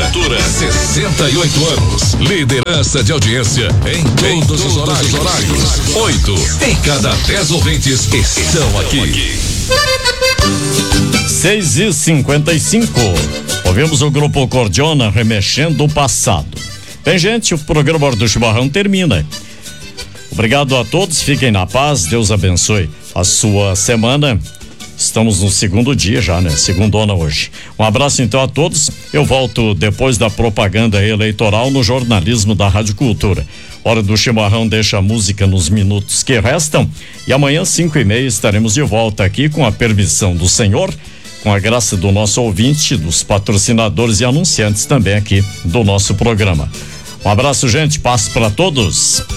Cultura, 68 anos. Liderança de audiência em todos os horários. 8 em cada 10 ouvintes estão aqui. 6h55. Ouvimos o grupo Cordiona remexendo o passado. Bem, gente, o programa Hora do Chimarrão termina. Obrigado a todos, fiquem na paz, Deus abençoe a sua semana. Estamos no segundo dia já, né? Segundona hoje. Um abraço então a todos. Eu volto depois da propaganda eleitoral no jornalismo da Rádio Cultura. Hora do Chimarrão deixa a música nos minutos que restam e amanhã 5:30 estaremos de volta aqui com a permissão do Senhor, com a graça do nosso ouvinte, dos patrocinadores e anunciantes também aqui do nosso programa. Um abraço, gente, paz para todos.